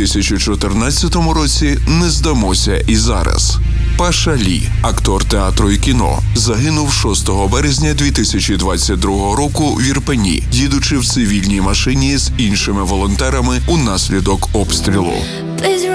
2014 році «Не здамося і зараз». Паша Лі, актор театру і кіно, загинув 6 березня 2022 року в Ірпені, їдучи в цивільній машині з іншими волонтерами унаслідок обстрілу.